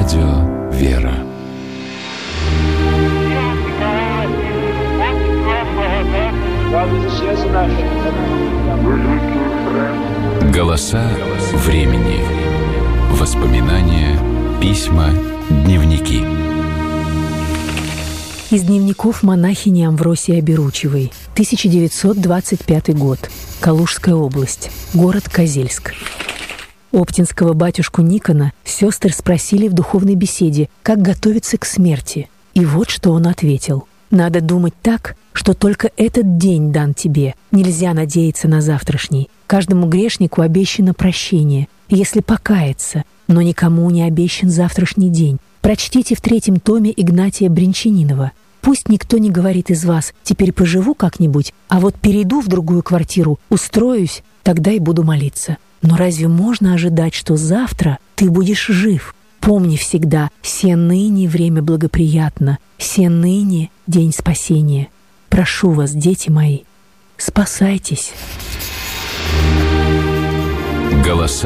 Радио «Вера». Голоса времени. Воспоминания, письма, дневники. Из дневников монахини Амвросии Оберучевой. 1925 год. Калужская область. Город Козельск. Оптинского батюшку Никона сестры спросили в духовной беседе, как готовиться к смерти. И вот что он ответил. «Надо думать так, что только этот день дан тебе. Нельзя надеяться на завтрашний. Каждому грешнику обещано прощение, если покаяться, но никому не обещан завтрашний день. Прочтите в 3 томе Игнатия Бринчанинова. Пусть никто не говорит из вас: теперь поживу как-нибудь, а вот перейду в другую квартиру, устроюсь, тогда и буду молиться. Но разве можно ожидать, что завтра ты будешь жив? Помни всегда: се ныне время благоприятно, се ныне день спасения. Прошу вас, дети мои, спасайтесь». Голоса